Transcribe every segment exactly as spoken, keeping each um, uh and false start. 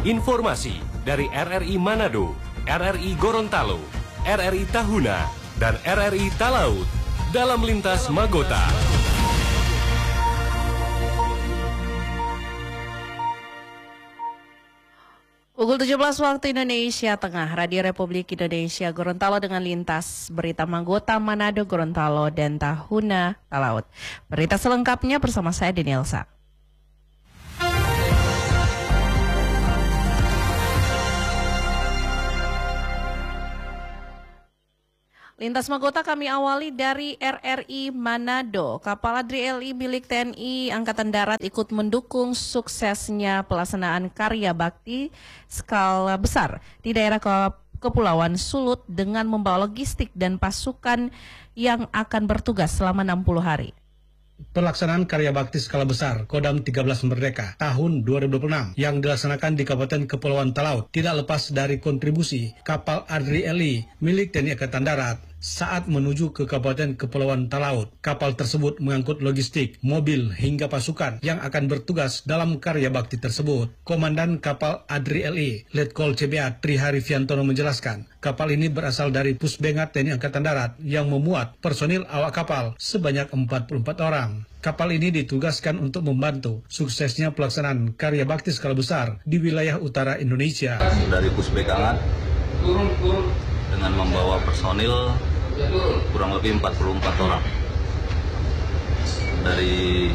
Informasi dari R R I Manado, R R I Gorontalo, R R I Tahuna, dan R R I Talaut dalam Lintas Magota. Pukul tujuh belas waktu Indonesia Tengah, Radio Republik Indonesia Gorontalo dengan lintas berita Magota, Manado, Gorontalo, dan Tahuna, Talaut. Berita selengkapnya bersama saya Denielsa. Lintas Magota kami awali dari R R I Manado. Kapal Adri L I milik T N I Angkatan Darat ikut mendukung suksesnya pelaksanaan karya bakti skala besar di daerah ke Kepulauan Sulut dengan membawa logistik dan pasukan yang akan bertugas selama enam puluh hari. Pelaksanaan karya bakti skala besar Kodam tiga belas Merdeka tahun dua ribu dua puluh enam yang dilaksanakan di Kabupaten Kepulauan Talaut tidak lepas dari kontribusi kapal Adri L I milik T N I Angkatan Darat. Saat menuju ke Kabupaten Kepulauan Talaut, kapal tersebut mengangkut logistik, mobil, hingga pasukan yang akan bertugas dalam karya bakti tersebut. Komandan kapal Adri L I, Letkol C B A Tri Harifiantono menjelaskan, kapal ini berasal dari Pusbengat T N I Angkatan Darat yang memuat personil awak kapal sebanyak empat puluh empat orang. Kapal ini ditugaskan untuk membantu suksesnya pelaksanaan karya bakti skala besar di wilayah utara Indonesia. Dari Pusbengat dengan membawa personil kurang lebih empat puluh empat orang dari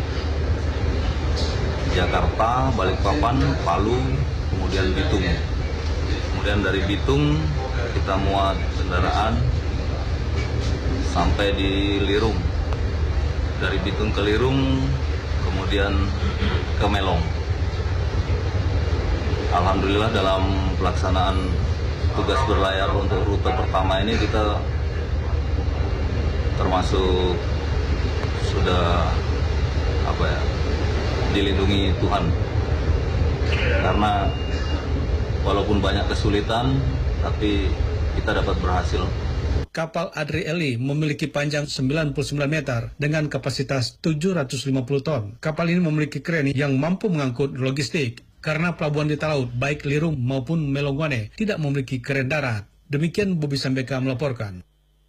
Jakarta, Balikpapan, Palu, kemudian Bitung. Kemudian dari Bitung kita muat kendaraan sampai di Lirung. Dari Bitung ke Lirung, kemudian ke Melong. Alhamdulillah dalam pelaksanaan tugas berlayar untuk rute pertama ini kita termasuk sudah apa ya dilindungi Tuhan, karena walaupun banyak kesulitan tapi kita dapat berhasil. Kapal Adri L I memiliki panjang sembilan puluh sembilan meter dengan kapasitas tujuh ratus lima puluh ton. Kapal ini memiliki kren yang mampu mengangkut logistik karena pelabuhan di Talaut baik Lirung maupun Melongwane tidak memiliki kren darat. Demikian Bobi Sambeka melaporkan.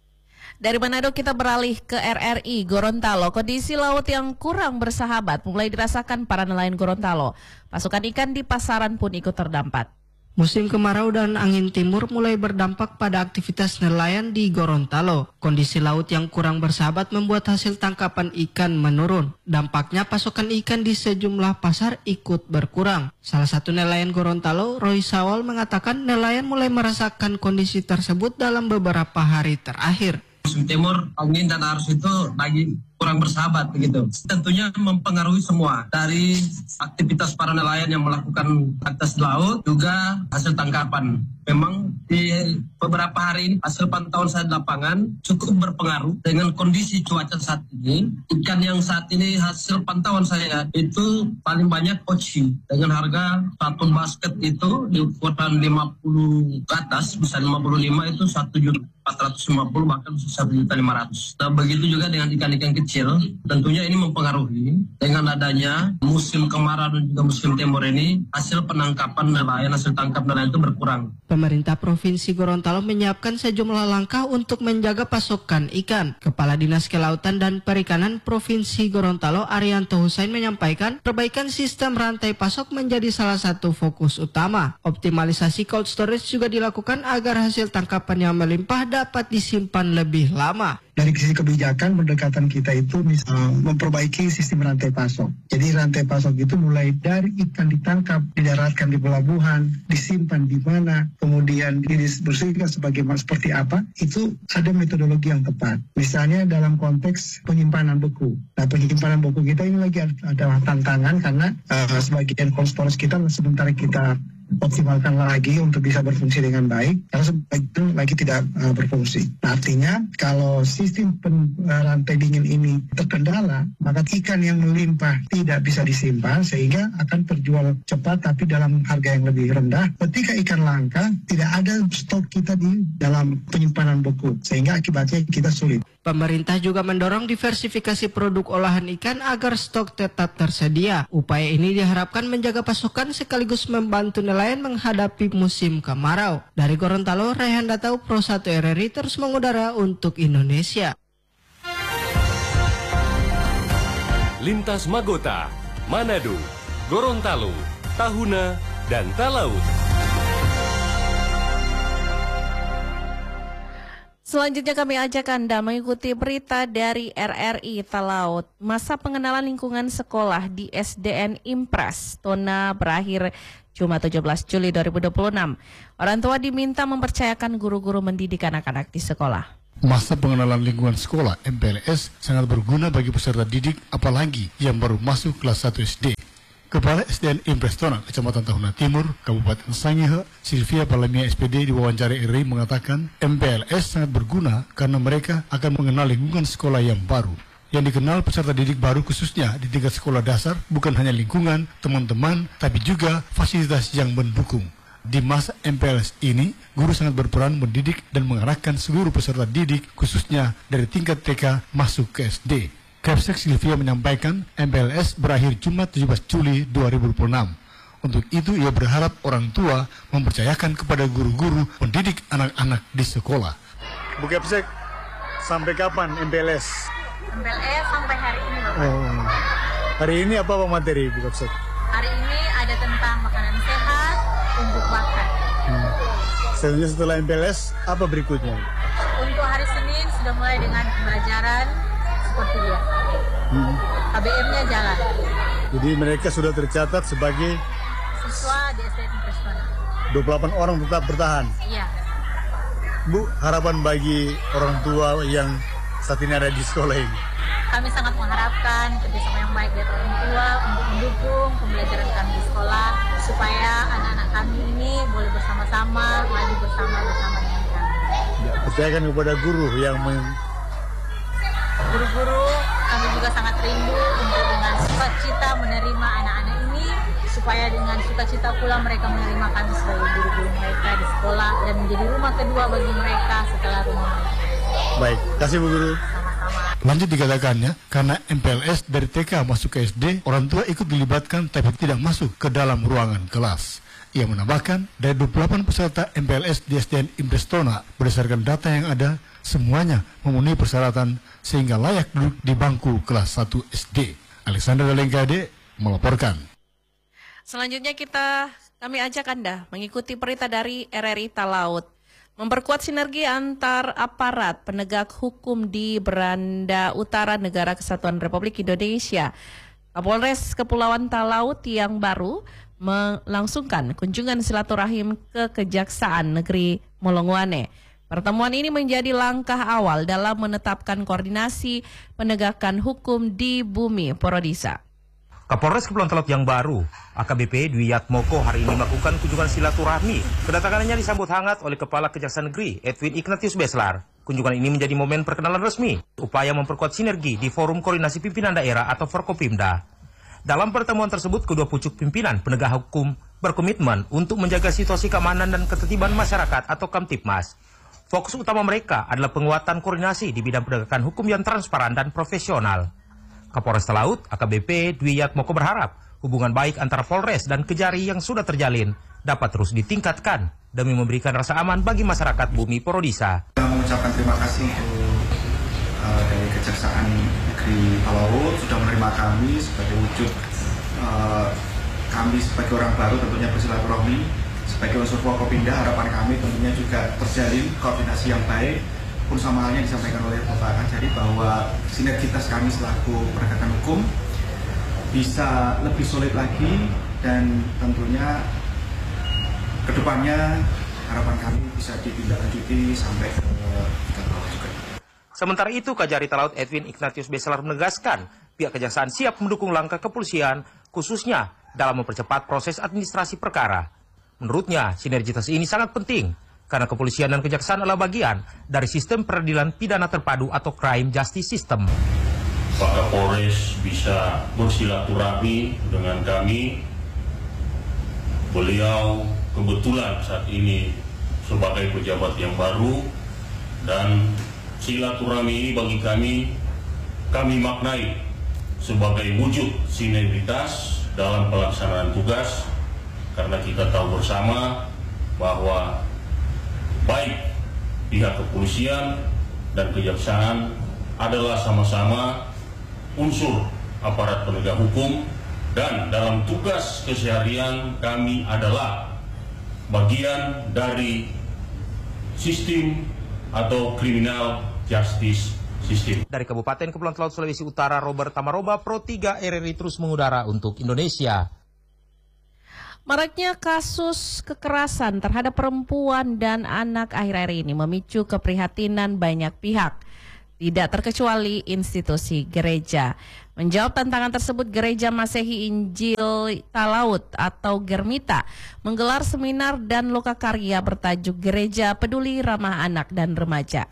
Dari Manado kita beralih ke R R I Gorontalo. Kondisi laut yang kurang bersahabat mulai dirasakan para nelayan Gorontalo. Pasukan ikan di pasaran pun ikut terdampak. Musim kemarau dan angin timur mulai berdampak pada aktivitas nelayan di Gorontalo. Kondisi laut yang kurang bersahabat membuat hasil tangkapan ikan menurun. Dampaknya pasokan ikan di sejumlah pasar ikut berkurang. Salah satu nelayan Gorontalo, Roy Sawal, mengatakan nelayan mulai merasakan kondisi tersebut dalam beberapa hari terakhir. Musim timur, angin dan arus itu lagi kurang bersahabat begitu. Tentunya mempengaruhi semua, dari aktivitas para nelayan yang melakukan aktivitas laut, juga hasil tangkapan. Memang di beberapa hari ini hasil pantauan saya di lapangan cukup berpengaruh dengan kondisi cuaca saat ini. Ikan yang saat ini hasil pantauan saya itu paling banyak poci dengan harga satu basket itu di ukuran lima puluh ke atas, bisa lima puluh lima itu satu juta empat ratus lima puluh, bahkan satu juta lima ratus. Nah, begitu juga dengan ikan-ikan kecil. Tentunya ini mempengaruhi dengan adanya musim kemarau dan juga musim timur ini, hasil penangkapan nelayan, hasil tangkap nelayan itu berkurang. Pemerintah Provinsi Gorontalo menyiapkan sejumlah langkah untuk menjaga pasokan ikan. Kepala Dinas Kelautan dan Perikanan Provinsi Gorontalo, Arianto Husain, menyampaikan perbaikan sistem rantai pasok menjadi salah satu fokus utama. Optimalisasi cold storage juga dilakukan agar hasil tangkapan yang melimpah dapat disimpan lebih lama. Dari sisi kebijakan, pendekatan kita itu uh, memperbaiki sistem rantai pasok. Jadi rantai pasok itu mulai dari ikan ditangkap, didaratkan di pelabuhan, disimpan di mana, kemudian dibersihkan sebagai seperti apa, itu ada metodologi yang tepat. Misalnya dalam konteks penyimpanan beku. Nah, penyimpanan beku kita ini lagi adalah tantangan karena uh, sebagian cold storage kita sementara kita optimalkan lagi untuk bisa berfungsi dengan baik, karena sebagian lagi tidak uh, berfungsi. Nah, artinya kalau sistem pen, uh, rantai dingin ini terkendala, maka ikan yang melimpah tidak bisa disimpan sehingga akan terjual cepat tapi dalam harga yang lebih rendah. Ketika ikan langka, tidak ada stok kita di dalam penyimpanan beku sehingga akibatnya kita sulit. Pemerintah juga mendorong diversifikasi produk olahan ikan agar stok tetap tersedia. Upaya ini diharapkan menjaga pasokan sekaligus membantu nelayan menghadapi musim kemarau. Dari Gorontalo, Rehan Datau, Pro satu R R I terus mengudara untuk Indonesia. Lintas Magota, Manado, Gorontalo, Tahuna, dan Talaut. Selanjutnya kami ajak Anda mengikuti berita dari R R I Talaut. Masa pengenalan lingkungan sekolah di S D N Impres Tona berakhir Jumat tujuh belas Juli dua ribu dua puluh enam. Orang tua diminta mempercayakan guru-guru mendidik anak-anak di sekolah. Masa pengenalan lingkungan sekolah M P L S sangat berguna bagi peserta didik, apalagi yang baru masuk kelas satu S D. Kepala S D N Impres Tona, Kecamatan Tahuna Timur, Kabupaten Sangihe, Silvia Palamia S P D diwawancari R R I mengatakan M P L S sangat berguna karena mereka akan mengenal lingkungan sekolah yang baru. Yang dikenal peserta didik baru khususnya di tingkat sekolah dasar bukan hanya lingkungan, teman-teman, tapi juga fasilitas yang mendukung. Di masa M P L S ini, guru sangat berperan mendidik dan mengarahkan seluruh peserta didik khususnya dari tingkat T K masuk ke S D. Kapsek Silvia menyampaikan M P L S berakhir Jumat tujuh belas Juli dua ribu dua puluh enam. Untuk itu ia berharap orang tua mempercayakan kepada guru-guru mendidik anak-anak di sekolah. Bu Kapsek, sampai kapan M P L S? M P L S sampai hari ini, Bapak. Oh. Hari ini apa materi Bu Kapsek? Hari ini ada tentang makanan sehat untuk bakat. Hmm. Selanjutnya setelah M P L S, apa berikutnya? Untuk hari Senin sudah mulai dengan pembelajaran seperti biasa. Hmm. K B M-nya jalan. Jadi mereka sudah tercatat sebagai siswa di S D N Impres Tona. dua puluh delapan orang tetap bertahan. Iya. Bu, harapan bagi orang tua yang saat ini ada di sekolah ini? Kami sangat mengharapkan kerjasama yang baik dari orang tua untuk mendukung pembelajaran kami di sekolah supaya anak-anak kami ini boleh bersama-sama, maju bersama-bersama dengan kami. Ya, percayakan kepada guru yang men Guru-guru kami juga sangat rindu untuk dengan sukacita menerima anak-anak ini supaya dengan sukacita pula mereka menerima kami sebagai guru-guru mereka di sekolah dan menjadi rumah kedua bagi mereka setelah rumah mereka. Baik, kasih Bu Guru. Sama-sama. Lanjut dikatakannya, karena M P L S dari T K masuk ke S D, orang tua ikut dilibatkan tapi tidak masuk ke dalam ruangan kelas. Ia menambahkan, dari dua puluh delapan peserta M P L S di S D N Impres Tona, berdasarkan data yang ada, semuanya memenuhi persyaratan sehingga layak duduk di bangku kelas satu S D. Alexander Dalengkade melaporkan. Selanjutnya kita kami ajak Anda mengikuti berita dari R R I Talaut. Memperkuat sinergi antar aparat penegak hukum di Beranda Utara Negara Kesatuan Republik Indonesia. Kapolres Kepulauan Talaut yang baru melangsungkan kunjungan silaturahim ke Kejaksaan Negeri Molongwane. Pertemuan ini menjadi langkah awal dalam menetapkan koordinasi penegakan hukum di bumi Porodisa. Kapolres Kepulauan Talaut yang baru, A K B P Dwi Yatmoko, hari ini melakukan kunjungan silaturahmi. Kedatangannya disambut hangat oleh Kepala Kejaksaan Negeri Edwin Ignatius Beslar. Kunjungan ini menjadi momen perkenalan resmi, upaya memperkuat sinergi di Forum Koordinasi Pimpinan Daerah atau Forkopimda. Dalam pertemuan tersebut, kedua pucuk pimpinan penegak hukum berkomitmen untuk menjaga situasi keamanan dan ketertiban masyarakat atau Kamtipmas. Fokus utama mereka adalah penguatan koordinasi di bidang penegakan hukum yang transparan dan profesional. Kapolres Talaut, A K B P Dwi Yatmoko berharap hubungan baik antara Polres dan Kejari yang sudah terjalin dapat terus ditingkatkan demi memberikan rasa aman bagi masyarakat bumi Porodisa. Saya mengucapkan terima kasih untuk uh, dari Kejaksaan Negeri Talaut sudah menerima kami sebagai wujud uh, kami sebagai orang baru tentunya bersilaturahmi sebagai unsur Forkopimda. Harapan kami tentunya juga terjalin koordinasi yang baik. Pun sama halnya disampaikan oleh Bapak Kajari bahwa sinergitas kami selaku penegakan hukum bisa lebih solid lagi dan tentunya kedepannya harapan kami bisa ditindaklanjuti sampai ke tingkat bawah juga. Sementara itu, Kajari Talaut Edwin Ignatius Beslar menegaskan pihak Kejaksaan siap mendukung langkah kepolisian khususnya dalam mempercepat proses administrasi perkara. Menurutnya, sinergitas ini sangat penting karena kepolisian dan kejaksaan adalah bagian dari sistem peradilan pidana terpadu atau crime justice system. Pak Kapolres bisa bersilaturahmi dengan kami. Beliau kebetulan saat ini sebagai pejabat yang baru dan silaturahmi ini bagi kami, kami maknai sebagai wujud sinergitas dalam pelaksanaan tugas, karena kita tahu bersama bahwa baik pihak kepolisian dan kejaksaan adalah sama-sama unsur aparat penegak hukum, dan dalam tugas keseharian kami adalah bagian dari sistem atau criminal justice system. Dari Kabupaten Kepulauan Talaut Sulawesi Utara, Robert Tamaroba, Pro tiga R R I terus mengudara untuk Indonesia. Maraknya kasus kekerasan terhadap perempuan dan anak akhir-akhir ini memicu keprihatinan banyak pihak, tidak terkecuali institusi gereja. Menjawab tantangan tersebut, Gereja Masehi Injil Talaut atau Germita menggelar seminar dan lokakarya bertajuk Gereja Peduli Ramah Anak dan Remaja.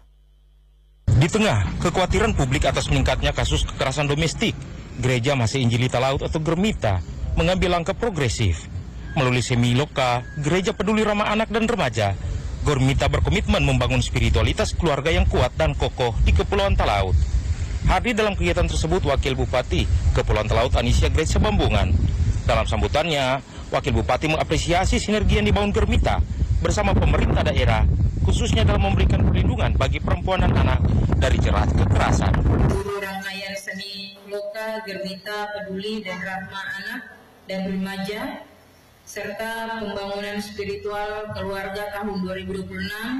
Di tengah kekhawatiran publik atas meningkatnya kasus kekerasan domestik, Gereja Masehi Injil Talaut atau Germita mengambil langkah progresif. Melalui semiloka Gereja Peduli Ramah Anak dan Remaja, Germita berkomitmen membangun spiritualitas keluarga yang kuat dan kokoh di Kepulauan Talaut. Hadir dalam kegiatan tersebut Wakil Bupati Kepulauan Talaut Anisia Grace Bambungan. Dalam sambutannya, Wakil Bupati mengapresiasi sinergi yang dibangun Germita bersama pemerintah daerah, khususnya dalam memberikan perlindungan bagi perempuan dan anak dari jerat kekerasan. Seluruh rangkaian seni loka Germita Peduli dan Ramah Anak dan Remaja serta pembangunan spiritual keluarga tahun dua ribu dua puluh enam,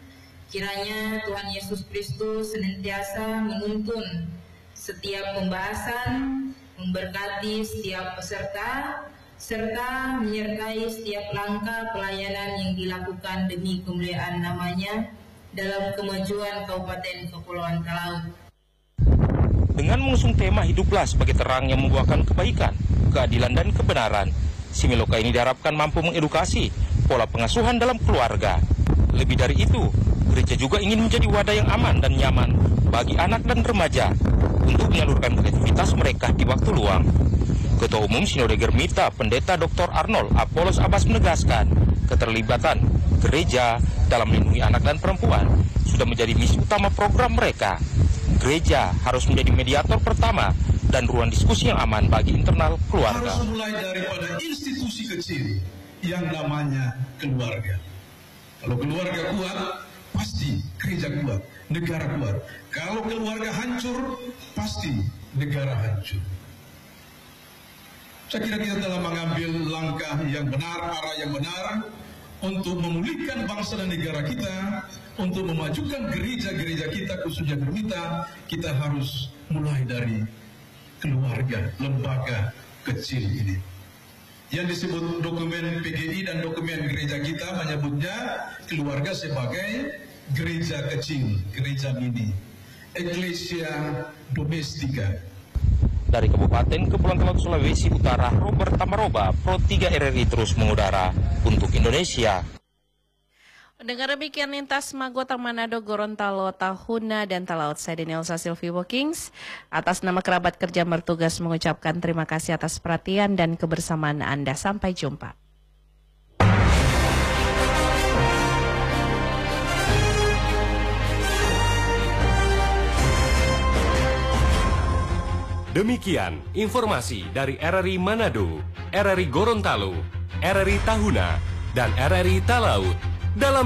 kiranya Tuhan Yesus Kristus senantiasa menuntun setiap pembahasan, memberkati setiap peserta, serta menyertai setiap langkah pelayanan yang dilakukan demi kemuliaan namanya dalam kemajuan Kabupaten Kepulauan Talaut. Dengan mengusung tema hiduplah sebagai terang yang membuahkan kebaikan, keadilan dan kebenaran, Similoka ini diharapkan mampu mengedukasi pola pengasuhan dalam keluarga. Lebih dari itu, gereja juga ingin menjadi wadah yang aman dan nyaman bagi anak dan remaja untuk menyalurkan kreativitas mereka di waktu luang. Ketua Umum Sinode Germita, Pendeta Doktor Arnold Apollos Abbas menegaskan, keterlibatan gereja dalam melindungi anak dan perempuan sudah menjadi misi utama program mereka. Gereja harus menjadi mediator pertama dan ruang diskusi yang aman bagi internal keluarga. Harus mulai daripada institusi kecil yang namanya keluarga. Kalau keluarga kuat, pasti gereja kuat, negara kuat. Kalau keluarga hancur, pasti negara hancur. Saya kira kita telah mengambil langkah yang benar, arah yang benar untuk memulihkan bangsa dan negara kita, untuk memajukan gereja-gereja kita, khususnya Germita. Kita harus mulai dari keluarga, lembaga kecil ini. Yang disebut dokumen P G I dan dokumen gereja kita menyebutnya keluarga sebagai gereja kecil, gereja mini, Ecclesia Domestica. Dari Kabupaten Kepulauan Talaut Sulawesi Utara, Robert Tamaroba, Pro tiga R R I terus mengudara untuk Indonesia. Mendengar demikian lintas Magota Manado, Gorontalo, Tahuna, dan Talaut, saya Danielsa Sylvie Walkings. Atas nama kerabat kerja bertugas mengucapkan terima kasih atas perhatian dan kebersamaan Anda. Sampai jumpa. Demikian informasi dari R R I Manado, R R I Gorontalo, R R I Tahuna, dan R R I Talaut dalam